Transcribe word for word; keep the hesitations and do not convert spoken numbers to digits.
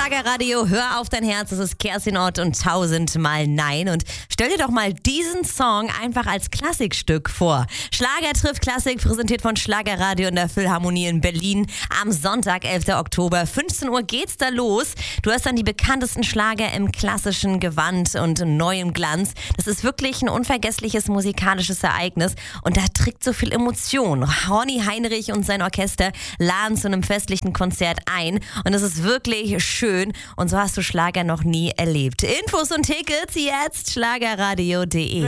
Schlagerradio, hör auf dein Herz, das ist Kerstin Ott und tausendmal Nein. Und stell dir doch mal diesen Song einfach als Klassikstück vor. Schlager trifft Klassik, präsentiert von Schlagerradio in der Philharmonie in Berlin. Am Sonntag, elften Oktober, fünfzehn Uhr geht's da los. Du hast dann die bekanntesten Schlager im klassischen Gewand und neuem Glanz. Das ist wirklich ein unvergessliches musikalisches Ereignis und da trägt so viel Emotion. Horni Heinrich und sein Orchester laden zu einem festlichen Konzert ein und es ist wirklich schön und so hast du Schlager noch nie erlebt. Infos und Tickets jetzt schlagerradio punkt de.